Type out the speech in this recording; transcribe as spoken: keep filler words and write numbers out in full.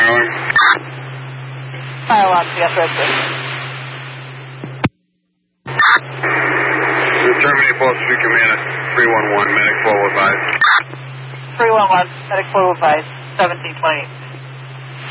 going? File on, yes, register. Terminate Ball Street Command at three one one, medic four one five. three one one, medic four one five, seventeen twenty.